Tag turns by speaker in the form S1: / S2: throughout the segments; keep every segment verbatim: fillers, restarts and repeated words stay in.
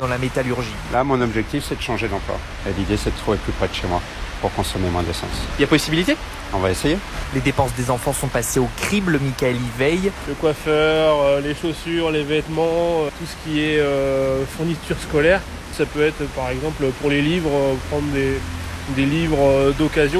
S1: dans la métallurgie.
S2: Là, mon objectif, c'est de changer d'emploi. Et l'idée, c'est de trouver plus près de chez moi pour consommer moins d'essence.
S3: Il y a possibilité ?
S2: On va essayer.
S1: Les dépenses des enfants sont passées au crible, Michael y veille.
S4: Le coiffeur, les chaussures, les vêtements, tout ce qui est euh, fourniture scolaire. Ça peut être, par exemple, pour les livres, prendre des... des livres d'occasion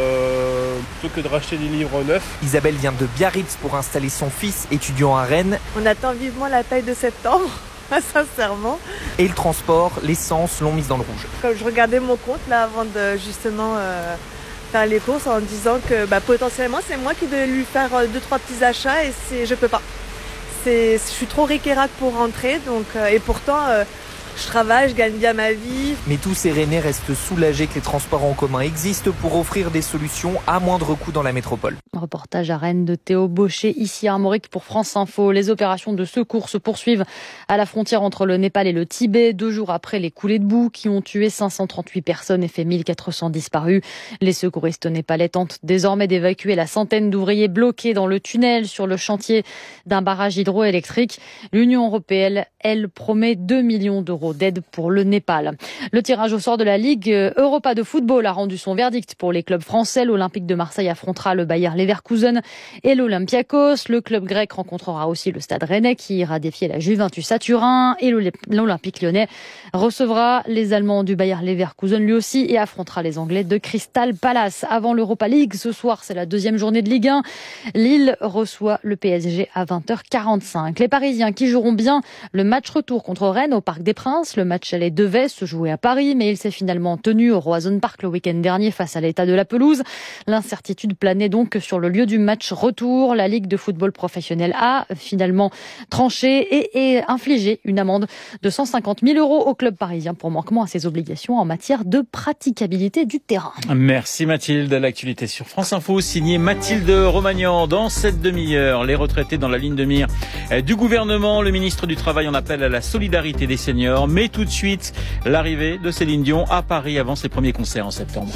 S4: euh, plutôt que de racheter des livres neufs.
S1: Isabelle vient de Biarritz pour installer son fils, étudiant à Rennes.
S5: On attend vivement la paye de septembre, sincèrement.
S1: Et le transport, l'essence l'ont mise dans le rouge.
S5: Comme je regardais mon compte là avant de justement euh, faire les courses en disant que bah, potentiellement c'est moi qui devais lui faire euh, deux trois petits achats et c'est, je peux pas. C'est, je suis trop ric-et-rac pour rentrer donc euh, et pourtant. Euh, Je travaille, je gagne bien ma vie.
S1: Mais tous ces Rennais restent soulagés que les transports en commun existent pour offrir des solutions à moindre coût dans la métropole.
S6: Reportage à Rennes de Théo Baucher, ici à Armorique pour France Info. Les opérations de secours se poursuivent à la frontière entre le Népal et le Tibet, deux jours après les coulées de boue qui ont tué cinq cent trente-huit personnes et fait mille quatre cents disparus. Les secouristes népalais tentent désormais d'évacuer la centaine d'ouvriers bloqués dans le tunnel sur le chantier d'un barrage hydroélectrique. L'Union européenne, elle, promet deux millions d'euros d'aide pour le Népal. Le tirage au sort de la Ligue Europa de football a rendu son verdict pour les clubs français. L'Olympique de Marseille affrontera le Bayer Leverkusen et l'Olympiakos. Le club grec rencontrera aussi le Stade Rennais qui ira défier la Juventus à Turin. Et l'Olympique lyonnais recevra les Allemands du Bayer Leverkusen lui aussi et affrontera les Anglais de Crystal Palace. Avant l'Europa League, ce soir, c'est la deuxième journée de Ligue un. Lille reçoit le P S G à vingt heures quarante-cinq. Les Parisiens qui joueront bien le match retour contre Rennes au Parc des Princes. Le match aller devait se jouer à Paris, mais il s'est finalement tenu au Roazhon Park le week-end dernier face à l'état de la pelouse. L'incertitude planait donc sur le lieu du match retour. La Ligue de football professionnel a finalement tranché et, et infligé une amende de cent cinquante mille euros au club parisien pour manquement à ses obligations en matière de praticabilité du terrain.
S7: Merci Mathilde. L'actualité sur France Info, signée Mathilde Romagnan. Dans cette demi-heure, les retraités dans la ligne de mire du gouvernement. Le ministre du Travail en appelle à la solidarité des seniors. Mais tout de suite, l'arrivée de Céline Dion à Paris avant ses premiers concerts en septembre.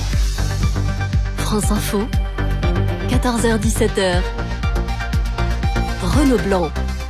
S8: France Info, quatorze heures dix-sept heures. Renaud Blanc.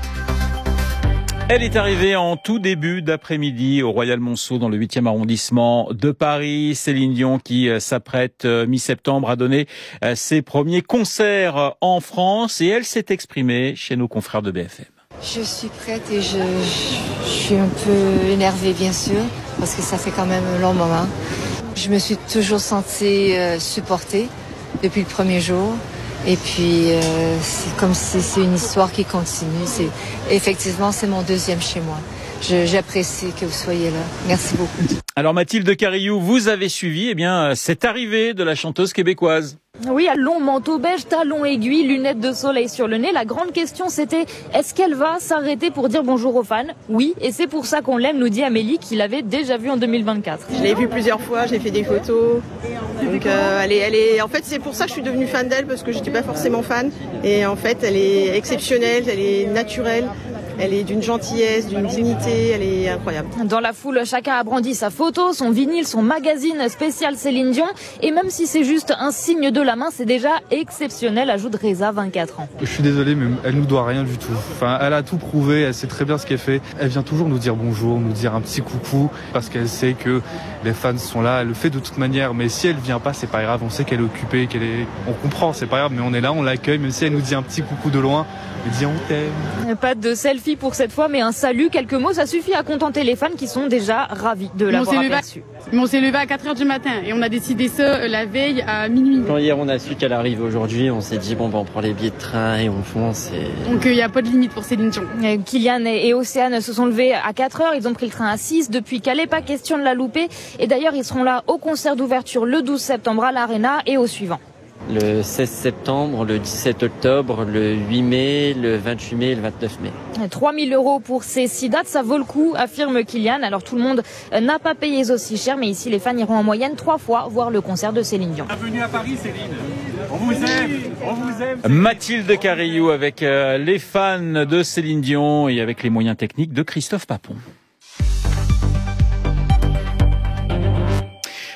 S7: Elle est arrivée en tout début d'après-midi au Royal Monceau dans le huitième arrondissement de Paris. Céline Dion qui s'apprête mi-septembre à donner ses premiers concerts en France et elle s'est exprimée chez nos confrères de B F M.
S9: Je suis prête et je, je, je suis un peu énervée bien sûr parce que ça fait quand même un long moment. Je me suis toujours sentie euh, supportée depuis le premier jour et puis euh, c'est comme si c'est une histoire qui continue. C'est, effectivement, c'est mon deuxième chez moi. Je, j'apprécie que vous soyez là. Merci beaucoup.
S7: Alors Mathilde Carillou, vous avez suivi eh bien cette arrivée de la chanteuse québécoise.
S10: Oui, long manteau beige, talons aiguilles, lunettes de soleil sur le nez. La grande question c'était, est-ce qu'elle va s'arrêter pour dire bonjour aux fans ? Oui, et c'est pour ça qu'on l'aime, nous dit Amélie, qui l'avait déjà vue en deux mille vingt-quatre.
S11: Je l'ai vue plusieurs fois, j'ai fait des photos. Donc euh, elle est, elle est, en fait c'est pour ça que je suis devenue fan d'elle, parce que je n'étais pas forcément fan. Et en fait elle est exceptionnelle, elle est naturelle. Elle est d'une gentillesse, d'une dignité, elle est incroyable.
S10: Dans la foule, chacun a brandi sa photo, son vinyle, son magazine spécial Céline Dion. Et même si c'est juste un signe de la main, c'est déjà exceptionnel, ajoute Reza, vingt-quatre ans.
S12: Je suis désolé, mais elle nous doit rien du tout. Enfin, elle a tout prouvé, elle sait très bien ce qu'elle fait. Elle vient toujours nous dire bonjour, nous dire un petit coucou, parce qu'elle sait que les fans sont là. Elle le fait de toute manière, mais si elle vient pas, c'est pas grave. On sait qu'elle est occupée, qu'elle est... On comprend, c'est pas grave, mais on est là, on l'accueille. Même si elle nous dit un petit coucou de loin, elle dit on t'aime.
S10: Pas de selfie pour cette fois, mais un salut, quelques mots, ça suffit à contenter les fans qui sont déjà ravis de l'avoir aperçu.
S13: Mais on s'est levé à quatre heures du matin et on a décidé ça la veille à minuit.
S14: Quand hier on a su qu'elle arrive aujourd'hui, on s'est dit bon ben on prend les billets de train et on fonce. Et...
S13: Donc il euh, n'y a pas de limite pour Céline Dion.
S10: Euh, Kylian et Océane se sont levés à quatre heures, ils ont pris le train à six depuis Calais, pas question de la louper. Et d'ailleurs ils seront là au concert d'ouverture le douze septembre à l'Arena et au suivant.
S14: Le seize septembre, le dix-sept octobre, le huit mai, le vingt-huit mai et le vingt-neuf mai.
S10: trois mille euros pour ces six dates, ça vaut le coup, affirme Kylian. Alors tout le monde n'a pas payé aussi cher, mais ici les fans iront en moyenne trois fois voir le concert de Céline Dion.
S7: Bienvenue à Paris Céline, on vous aime, on vous aime. Mathilde Carillou avec euh, les fans de Céline Dion et avec les moyens techniques de Christophe Papon.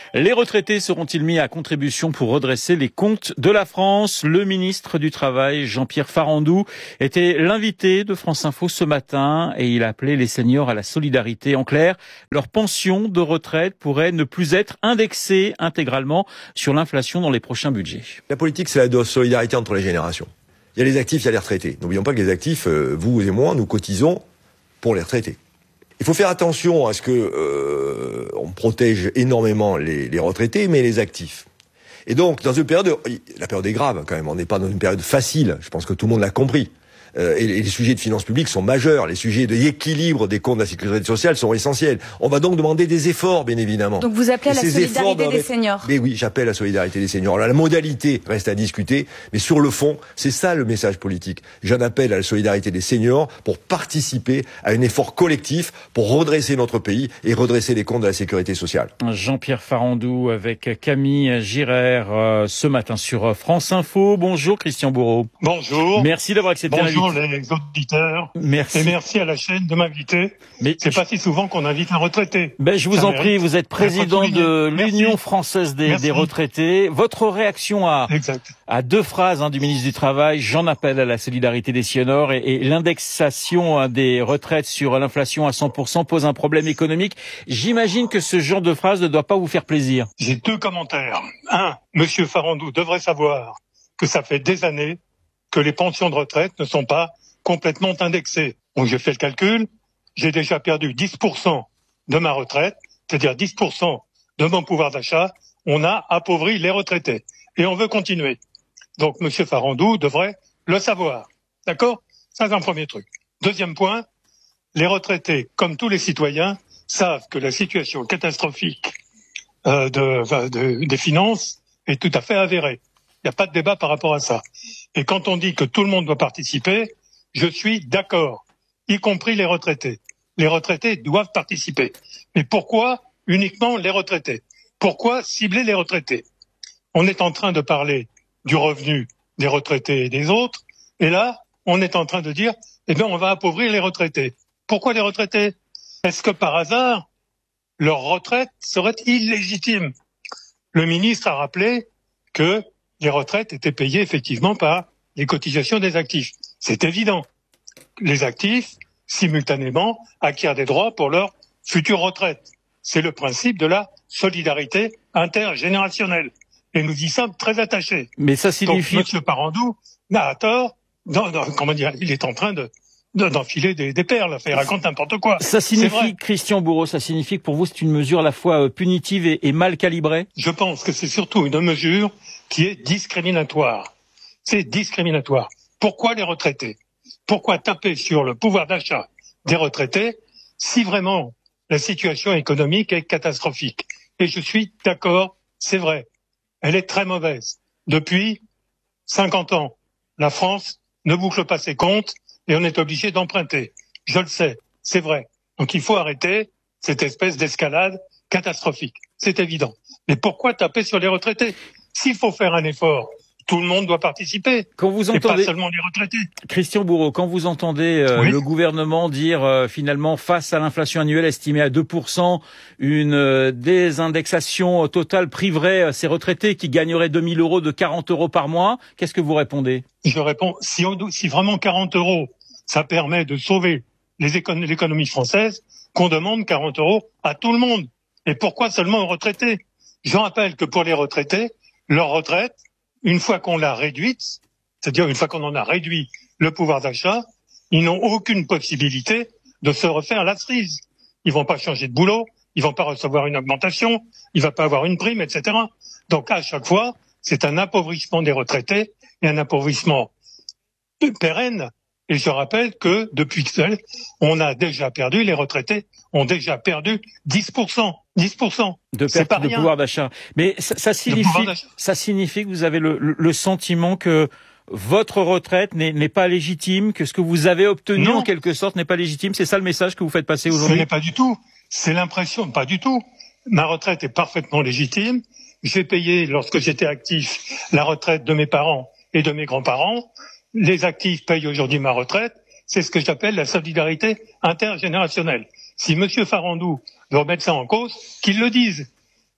S7: Les retraités seront-ils mis à contribution pour redresser les comptes de la France? Le ministre du Travail, Jean-Pierre Farandou, était l'invité de France Info ce matin et il a appelé les seniors à la solidarité. En clair, leur pension de retraite pourrait ne plus être indexée intégralement sur l'inflation dans les prochains budgets.
S3: La politique, c'est la solidarité entre les générations. Il y a les actifs, il y a les retraités. N'oublions pas que les actifs, vous et moi, nous cotisons pour les retraités. Il faut faire attention à ce que euh, on protège énormément les, les retraités, mais les actifs. Et donc, dans une période, de, la période est grave quand même. On n'est pas dans une période facile. Je pense que tout le monde l'a compris. Euh, et, et les sujets de finances publiques sont majeurs. Les sujets de l'équilibre des comptes de la sécurité sociale sont essentiels. On va donc demander des efforts, bien évidemment.
S15: Donc vous appelez à la solidarité des seniors.
S3: Mais oui, j'appelle à la solidarité des seniors. Alors, la modalité reste à discuter, mais sur le fond, c'est ça le message politique. J'en appelle à la solidarité des seniors pour participer à un effort collectif pour redresser notre pays et redresser les comptes de la sécurité sociale.
S7: Jean-Pierre Farandou avec Camille Girard euh, ce matin sur France Info. Bonjour Christian Bourreau.
S16: Bonjour.
S7: Merci d'avoir accepté l'invitation.
S16: Bonjour les auditeurs.
S7: Merci.
S16: Et merci à la chaîne de m'inviter. Mais c'est pas si souvent qu'on invite un retraité.
S7: Ben, je vous
S16: Ça
S7: en
S16: mérite.
S7: prie, vous êtes président de l'Union française des, des retraités. Votre réaction à, à deux phrases hein, du ministre du Travail, j'en appelle à la solidarité des seniors et, et l'indexation hein, des retraites sur l'inflation à cent pour cent pose un problème économique. J'imagine que ce genre de phrase ne doit pas vous faire plaisir.
S16: J'ai deux commentaires. Un, Monsieur Farandou devrait savoir que ça fait des années que les pensions de retraite ne sont pas complètement indexées. Donc j'ai fait le calcul, j'ai déjà perdu dix pour cent de ma retraite, c'est-à-dire dix pour cent de mon pouvoir d'achat. On a appauvri les retraités et on veut continuer. Donc Monsieur Farandou devrait le savoir. D'accord ? Ça c'est un premier truc. Deuxième point, les retraités, comme tous les citoyens, savent que la situation catastrophique euh, de, de, des finances est tout à fait avérée. Il n'y a pas de débat par rapport à ça. Et quand on dit que tout le monde doit participer, je suis d'accord, y compris les retraités. Les retraités doivent participer. Mais pourquoi uniquement les retraités ? Pourquoi cibler les retraités ? On est en train de parler du revenu des retraités et des autres, et là, on est en train de dire, eh bien, on va appauvrir les retraités. Pourquoi les retraités ? Est-ce que par hasard, leur retraite serait illégitime ? Le ministre a rappelé que les retraites étaient payées effectivement par les cotisations des actifs. C'est évident. Les actifs, simultanément, acquièrent des droits pour leur future retraite. C'est le principe de la solidarité intergénérationnelle. Et nous y sommes très attachés.
S7: Mais ça signifie...
S16: Donc, M. Farandou n'a tort, non, non, comment dire, il est en train de d'enfiler des, des perles, il raconte n'importe quoi.
S7: Ça signifie, Christian Bourreau, ça signifie que pour vous c'est une mesure à la fois punitive et, et mal calibrée ?
S16: Je pense que c'est surtout une mesure qui est discriminatoire. C'est discriminatoire. Pourquoi les retraités ? Pourquoi taper sur le pouvoir d'achat des retraités si vraiment la situation économique est catastrophique ? Et je suis d'accord, c'est vrai, elle est très mauvaise. Depuis cinquante ans, la France ne boucle pas ses comptes et on est obligé d'emprunter. Je le sais, c'est vrai. Donc il faut arrêter cette espèce d'escalade catastrophique. C'est évident. Mais pourquoi taper sur les retraités ? S'il faut faire un effort, tout le monde doit participer.
S7: Quand vous entendez,
S16: et pas seulement les retraités.
S7: Christian Bourreau, quand vous entendez euh, oui. le gouvernement dire euh, finalement face à l'inflation annuelle estimée à deux pour cent, une euh, désindexation totale priverait euh, ces retraités qui gagneraient deux mille euros de quarante euros par mois, qu'est-ce que vous répondez ?
S16: Je réponds, si, on, si vraiment quarante euros, ça permet de sauver les écon- l'économie française, qu'on demande quarante euros à tout le monde. Et pourquoi seulement aux retraités ? Je rappelle que pour les retraités, leur retraite, une fois qu'on l'a réduite, c'est-à-dire une fois qu'on en a réduit le pouvoir d'achat, ils n'ont aucune possibilité de se refaire la cerise. Ils vont pas changer de boulot, ils vont pas recevoir une augmentation, ils vont pas avoir une prime, et cetera. Donc à chaque fois, c'est un appauvrissement des retraités et un appauvrissement pérenne. Et je rappelle que depuis que on a déjà perdu, les retraités ont déjà perdu dix pour cent. dix pour cent.
S7: De perte de pouvoir d'achat. Mais ça, ça signifie, ça signifie que vous avez le, le sentiment que votre retraite n'est, n'est pas légitime, que ce que vous avez obtenu
S16: non.
S7: en quelque sorte n'est pas légitime. C'est ça le message que vous faites passer aujourd'hui ?
S16: Ce n'est pas du tout. C'est l'impression, pas du tout. Ma retraite est parfaitement légitime. J'ai payé, lorsque j'étais actif, la retraite de mes parents et de mes grands-parents. Les actifs payent aujourd'hui ma retraite. C'est ce que j'appelle la solidarité intergénérationnelle. Si M. Farandou veut remettre ça en cause, qu'il le dise.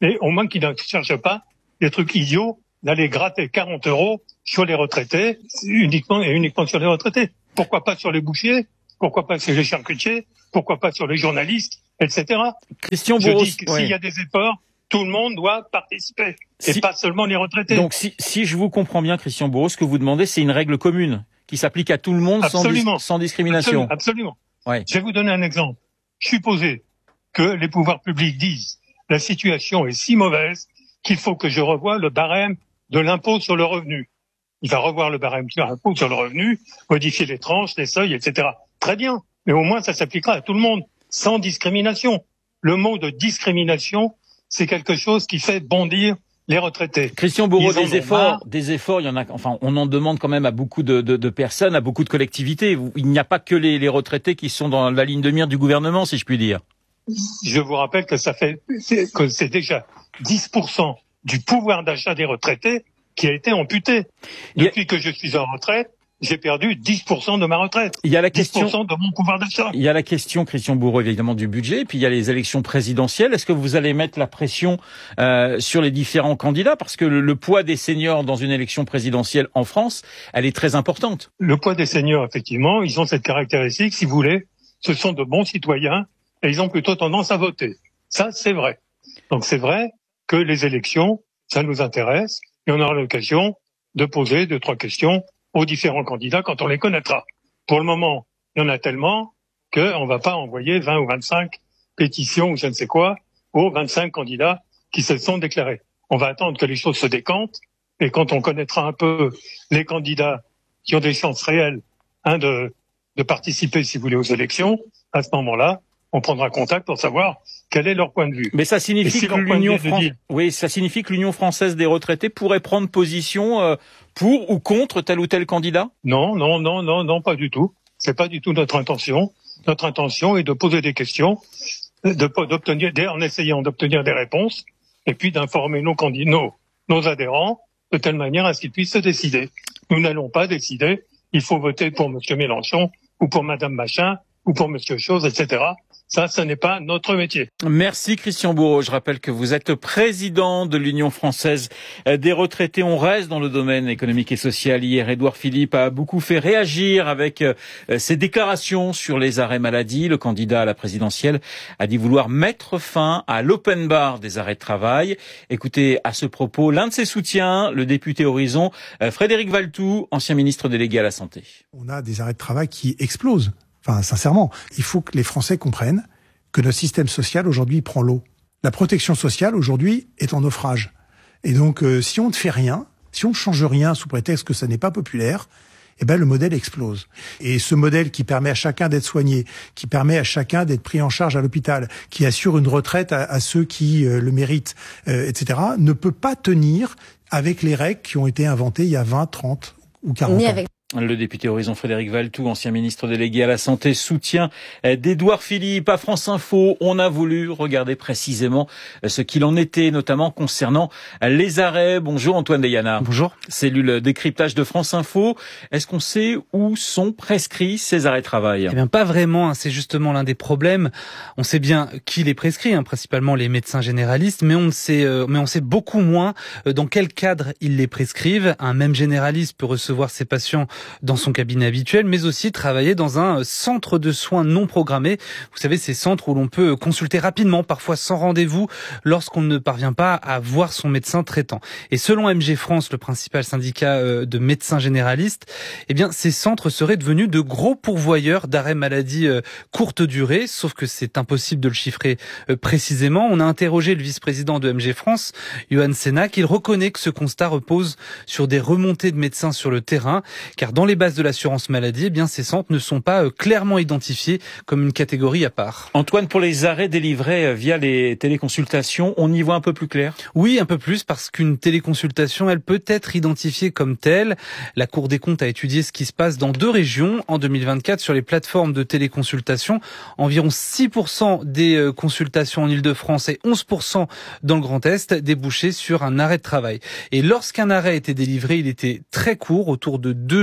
S16: mais au moins qu'ils ne cherchent pas des trucs idiots d'aller gratter quarante euros sur les retraités, uniquement et uniquement sur les retraités. Pourquoi pas sur les bouchers? Pourquoi pas sur les charcutiers? Pourquoi pas sur les journalistes, et cetera.
S7: Christian
S16: Je
S7: Bourreau,
S16: dis que
S7: ouais.
S16: s'il y a des efforts, tout le monde doit participer, et
S7: Si-
S16: pas seulement les retraités.
S7: Donc, si, si je vous comprends bien, Christian Bourreau, ce que vous demandez, c'est une règle commune qui s'applique à tout le monde sans, dis-
S16: Absolument.
S7: sans discrimination.
S16: Absolument. absolument.
S7: Ouais.
S16: Je vais vous donner un exemple. Supposez que les pouvoirs publics disent la situation est si mauvaise qu'il faut que je revoie le barème de l'impôt sur le revenu. Il va revoir le barème de l'impôt sur le revenu, modifier les tranches, les seuils, et cetera. Très bien, mais au moins ça s'appliquera à tout le monde, sans discrimination. Le mot de discrimination, c'est quelque chose qui fait bondir les retraités.
S7: Christian Bourreau,
S16: Ils en
S7: des
S16: ont
S7: efforts,
S16: marre.
S7: des efforts, il y en a, enfin, on en demande quand même à beaucoup de, de, de personnes, à beaucoup de collectivités. Il n'y a pas que les, les retraités qui sont dans la ligne de mire du gouvernement, si je puis dire.
S16: Je vous rappelle que ça fait, c'est- que c'est déjà dix pour cent du pouvoir d'achat des retraités qui a été amputé. Depuis que je suis en retraite, j'ai perdu dix pour cent de ma retraite.
S7: Il y a la question,
S16: dix pour cent de mon pouvoir d'achat.
S7: il y a la question, Christian Bourreau, évidemment, du budget, et puis il y a les élections présidentielles. Est-ce que vous allez mettre la pression euh, sur les différents candidats? Parce que le, le poids des seniors dans une élection présidentielle en France, elle est très importante.
S16: Le poids des seniors, effectivement, ils ont cette caractéristique, si vous voulez, ce sont de bons citoyens et ils ont plutôt tendance à voter. Ça, c'est vrai. Donc c'est vrai que les élections, ça nous intéresse et on aura l'occasion de poser deux, trois questions aux différents candidats quand on les connaîtra. Pour le moment, il y en a tellement qu'on ne va pas envoyer vingt ou vingt-cinq pétitions ou je ne sais quoi aux vingt-cinq candidats qui se sont déclarés. On va attendre que les choses se décantent et quand on connaîtra un peu les candidats qui ont des chances réelles hein, de, de participer, si vous voulez, aux élections, à ce moment-là, on prendra contact pour savoir quel est leur point de vue.
S7: Mais ça signifie
S16: si
S7: que
S16: leur point de
S7: l'Union
S16: vue est de
S7: Fran-
S16: dire-
S7: oui, ça signifie que l'Union française des retraités pourrait prendre position euh, pour ou contre tel ou tel candidat?
S16: Non, non, non, non, non, pas du tout. C'est pas du tout notre intention. Notre intention est de poser des questions, de, d'obtenir, des- en essayant d'obtenir des réponses, et puis d'informer nos candidats, nos, nos adhérents, de telle manière à ce qu'ils puissent se décider. Nous n'allons pas décider. Il faut voter pour Monsieur Mélenchon ou pour Madame Machin ou pour Monsieur Chose, et cetera. Ça, ce n'est pas notre métier.
S7: Merci Christian Bourreau. Je rappelle que vous êtes président de l'Union française des retraités. On reste dans le domaine économique et social. Hier, Édouard Philippe a beaucoup fait réagir avec ses déclarations sur les arrêts maladie. Le candidat à la présidentielle a dit vouloir mettre fin à l'open bar des arrêts de travail. Écoutez à ce propos l'un de ses soutiens, le député Horizon, Frédéric Valletoux, ancien ministre délégué à la Santé.
S17: On a des arrêts de travail qui explosent. Enfin, sincèrement, il faut que les Français comprennent que notre système social aujourd'hui prend l'eau. La protection sociale aujourd'hui est en naufrage. Et donc, euh, si on ne fait rien, si on ne change rien sous prétexte que ça n'est pas populaire, eh ben le modèle explose. Et ce modèle qui permet à chacun d'être soigné, qui permet à chacun d'être pris en charge à l'hôpital, qui assure une retraite à, à ceux qui euh, le méritent, euh, et cetera, ne peut pas tenir avec les règles qui ont été inventées il y a vingt, trente ou quarante ans. Avec...
S7: Le député Horizon Frédéric Valletoux, ancien ministre délégué à la Santé, soutien d'Édouard Philippe. À France Info, on a voulu regarder précisément ce qu'il en était, notamment concernant les arrêts. Bonjour Antoine Deyana.
S18: Bonjour.
S7: Cellule décryptage de France Info. Est-ce qu'on sait où sont prescrits ces arrêts de travail?
S18: Eh bien, pas vraiment. C'est justement l'un des problèmes. On sait bien qui les prescrit, hein, principalement les médecins généralistes, mais on sait, euh, mais on sait beaucoup moins dans quel cadre ils les prescrivent. Un même généraliste peut recevoir ses patients dans son cabinet habituel, mais aussi travailler dans un centre de soins non programmés. Vous savez, ces centres où l'on peut consulter rapidement, parfois sans rendez-vous, lorsqu'on ne parvient pas à voir son médecin traitant. Et selon M G France, le principal syndicat de médecins généralistes, eh bien, ces centres seraient devenus de gros pourvoyeurs d'arrêts maladie courte durée, sauf que c'est impossible de le chiffrer précisément. On a interrogé le vice-président de M G France, Johan Senac. Il reconnaît que ce constat repose sur des remontées de médecins sur le terrain, car dans les bases de l'assurance maladie, eh bien, ces centres ne sont pas clairement identifiés comme une catégorie à part.
S7: Antoine, pour les arrêts délivrés via les téléconsultations, on y voit un peu plus clair?
S18: Oui, un peu plus, parce qu'une téléconsultation, elle peut être identifiée comme telle. La Cour des comptes a étudié ce qui se passe dans deux régions en deux mille vingt-quatre sur les plateformes de téléconsultation. Environ six pour cent des consultations en Île-de-France et onze pour cent dans le Grand Est débouchaient sur un arrêt de travail. Et lorsqu'un arrêt était délivré, il était très court, autour de deux jours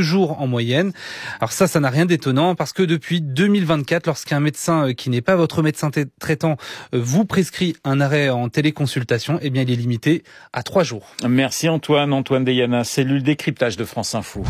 S18: jours en moyenne. Alors ça, ça n'a rien d'étonnant parce que depuis deux mille vingt-quatre, lorsqu'un médecin qui n'est pas votre médecin traitant vous prescrit un arrêt en téléconsultation, eh bien il est limité à trois jours.
S7: Merci Antoine, Antoine Deyana, cellule décryptage de France Info.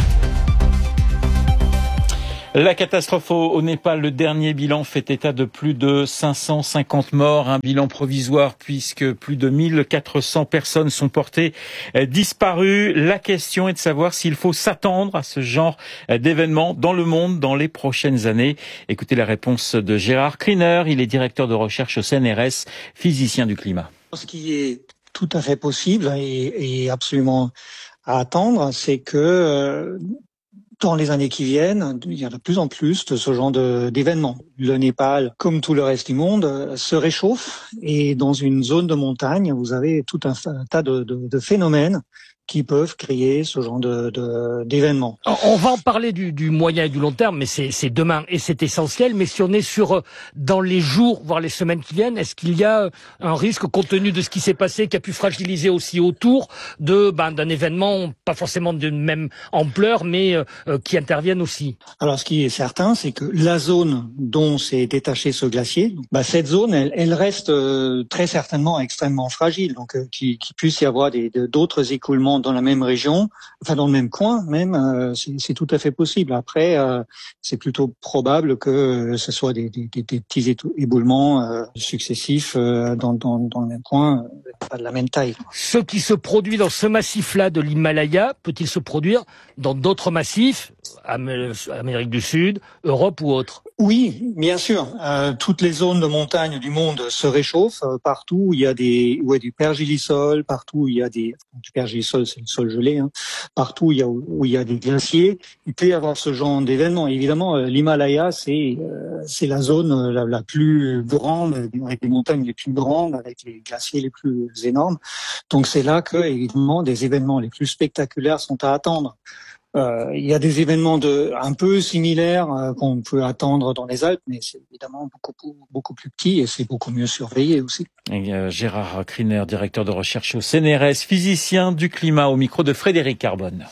S7: La catastrophe au, au Népal, le dernier bilan fait état de plus de cinq cent cinquante morts, un bilan provisoire puisque plus de mille quatre cents personnes sont portées euh, disparues. La question est de savoir s'il faut s'attendre à ce genre euh, d'événements dans le monde dans les prochaines années. Écoutez la réponse de Gérard Kriner, il est directeur de recherche au C N R S, physicien du climat.
S19: Ce qui est tout à fait possible et, et absolument à attendre, c'est que euh, dans les années qui viennent, il y a de plus en plus de ce genre de, d'événements. Le Népal, comme tout le reste du monde, se réchauffe et dans une zone de montagne, vous avez tout un, un tas de, de, de phénomènes qui peuvent créer ce genre de, de, d'événements.
S20: On va en parler du, du moyen et du long terme, mais c'est, c'est demain et c'est essentiel. Mais si on est sur dans les jours, voire les semaines qui viennent, est-ce qu'il y a un risque, compte tenu de ce qui s'est passé, qui a pu fragiliser aussi autour de ben, d'un événement, pas forcément de même ampleur, mais euh, qui intervienne aussi?
S19: Alors, ce qui est certain, c'est que la zone dont s'est détaché ce glacier, bah, cette zone, elle, elle reste euh, très certainement extrêmement fragile. Donc, euh, qu'il, qu'il puisse y avoir des, de, d'autres écoulements dans la même région, enfin dans le même coin même, euh, c'est, c'est tout à fait possible. Après, euh, c'est plutôt probable que euh, ce soit des, des, des, des petits éboulements euh, successifs euh, dans, dans, dans le même coin, euh, pas de la même taille.
S20: Ce qui se produit dans ce massif-là de l'Himalaya peut-il se produire dans d'autres massifs, Amérique du Sud, Europe ou autre?
S19: Oui, bien sûr. Euh, toutes les zones de montagne du monde se réchauffent. Euh, partout où il y a des, où il y a du pergélisol, partout où il y a des, du pergélisol, c'est le sol gelé. Hein. Partout où il y a où il y a des glaciers, il peut y avoir ce genre d'événements. Évidemment, euh, l'Himalaya, c'est euh, c'est la zone la, la plus grande, avec les montagnes les plus grandes, avec les glaciers les plus énormes. Donc c'est là que évidemment des événements les plus spectaculaires sont à attendre. Euh, il y a des événements de un peu similaires euh, qu'on peut attendre dans les Alpes, mais c'est évidemment beaucoup beaucoup plus petit et c'est beaucoup mieux surveillé aussi.
S7: Et euh, Gérard Kriner, directeur de recherche au C N R S, physicien du climat, au micro de Frédéric Carbone.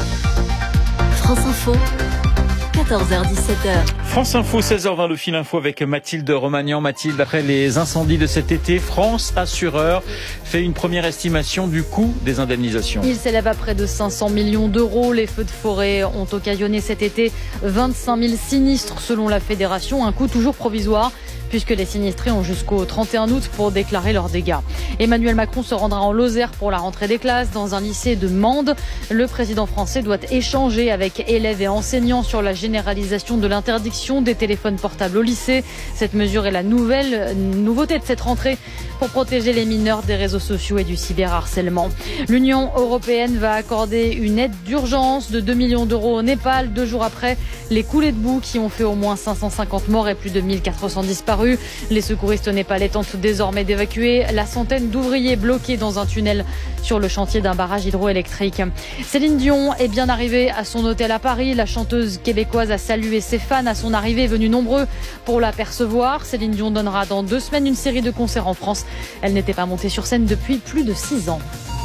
S8: France Info. quatorze heures dix-sept heures.
S7: France Info, seize heures vingt, le fil info avec Mathilde Romagnan. Mathilde, après les incendies de cet été, France Assureur fait une première estimation du coût des indemnisations.
S6: Il s'élève à près de cinq cents millions d'euros. Les feux de forêt ont occasionné cet été vingt-cinq mille sinistres selon la fédération, un coût toujours provisoire, puisque les sinistrés ont jusqu'au trente et un août pour déclarer leurs dégâts. Emmanuel Macron se rendra en Lozère pour la rentrée des classes dans un lycée de Mende. Le président français doit échanger avec élèves et enseignants sur la généralisation de l'interdiction des téléphones portables au lycée. Cette mesure est la nouvelle nouveauté de cette rentrée pour protéger les mineurs des réseaux sociaux et du cyberharcèlement. L'Union européenne va accorder une aide d'urgence de deux millions d'euros au Népal, deux jours après les coulées de boue qui ont fait au moins cinq cent cinquante morts et plus de mille quatre cents disparus. Les secouristes népalais tentent désormais d'évacuer la centaine d'ouvriers bloqués dans un tunnel sur le chantier d'un barrage hydroélectrique. Céline Dion est bien arrivée à son hôtel à Paris. La chanteuse québécoise a salué ses fans à son arrivée, venus nombreux pour l'apercevoir. Céline Dion donnera dans deux semaines une série de concerts en France. Elle n'était pas montée sur scène depuis plus de six ans.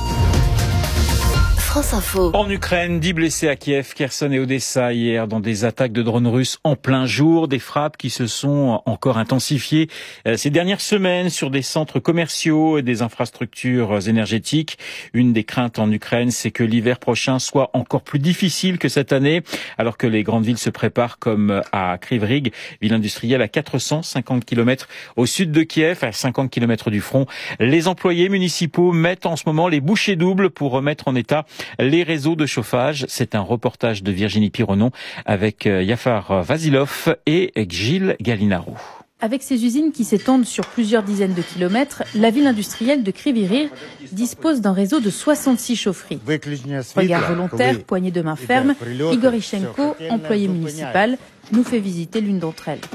S8: France Info.
S7: En Ukraine, dix blessés à Kiev, Kherson et Odessa hier dans des attaques de drones russes en plein jour, des frappes qui se sont encore intensifiées ces dernières semaines sur des centres commerciaux et des infrastructures énergétiques. Une des craintes en Ukraine, c'est que l'hiver prochain soit encore plus difficile que cette année, alors que les grandes villes se préparent, comme à Kryvyi Rih, ville industrielle à quatre cent cinquante kilomètres au sud de Kiev, à cinquante kilomètres du front. Les employés municipaux mettent en ce moment les bouchées doubles pour remettre en état les réseaux de chauffage. C'est un reportage de Virginie Pironon avec Yafar Vasilov et Gilles Gallinaro.
S21: Avec ses usines qui s'étendent sur plusieurs dizaines de kilomètres, la ville industrielle de Kryvyi Rih dispose d'un réseau de soixante-six chaufferies. Regard volontaire, poignée de main ferme, Igor Ishenko, employé municipal, nous fait visiter l'une d'entre elles.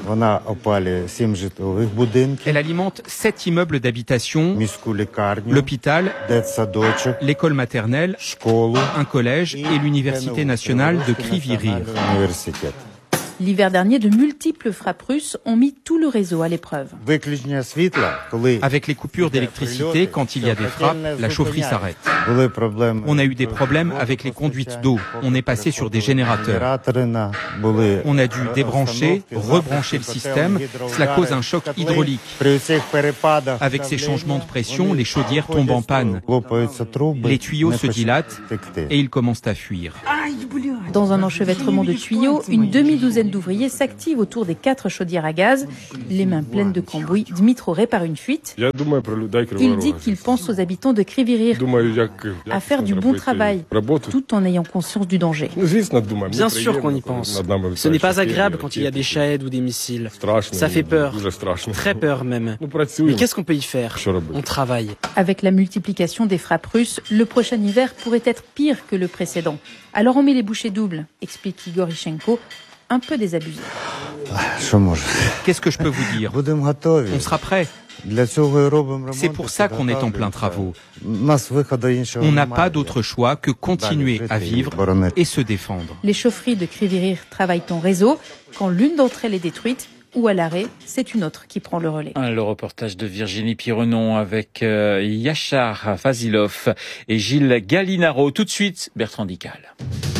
S22: Elle alimente sept immeubles d'habitation, l'hôpital, l'école maternelle, un collège et l'université nationale de Kryvyi Rih.
S21: L'hiver dernier, de multiples frappes russes ont mis tout le réseau à l'épreuve.
S22: Avec les coupures d'électricité, quand il y a des frappes, la chaufferie s'arrête. On a eu des problèmes avec les conduites d'eau. On est passé sur des générateurs. On a dû débrancher, rebrancher le système. Cela cause un choc hydraulique. Avec ces changements de pression, les chaudières tombent en panne. Les tuyaux se dilatent et ils commencent à fuir.
S21: Dans un enchevêtrement de tuyaux, une demi-douzaine d'ouvriers s'activent autour des quatre chaudières à gaz. Les mains pleines de cambouis, Dmitro répare une fuite. Il dit qu'il pense aux habitants de Kryvyi Rih, à faire du bon travail, tout en ayant conscience du danger.
S2: Bien sûr qu'on y pense. Ce n'est pas agréable quand il y a des shaheds ou des missiles. Ça fait peur, très peur même. Mais qu'est-ce qu'on peut y faire? On travaille.
S21: Avec la multiplication des frappes russes, le prochain hiver pourrait être pire que le précédent. Alors on met les bouchées doubles, explique Igor Ishchenko, un peu désabusé.
S22: Qu'est-ce que je peux vous dire? On sera prêt. C'est pour ça qu'on est en plein travaux. On n'a pas d'autre choix que continuer à vivre et se défendre.
S21: Les chaufferies de Kryvyi Rih travaillent en réseau. Quand l'une d'entre elles est détruite ou à l'arrêt, c'est une autre qui prend le relais.
S7: Le reportage de Virginie Pirenon avec euh, Yachar Fazilov et Gilles Gallinaro. Tout de suite, Bertrand Dical.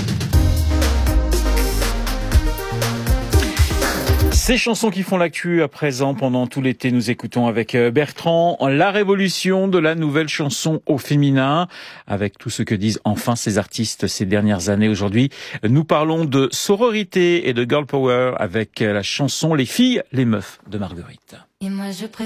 S7: Ces chansons qui font l'actu à présent pendant tout l'été, nous écoutons avec Bertrand la révolution de la nouvelle chanson au féminin, avec tout ce que disent enfin ces artistes ces dernières années. Aujourd'hui, nous parlons de sororité et de girl power avec la chanson Les filles, les meufs de Marguerite. Et moi je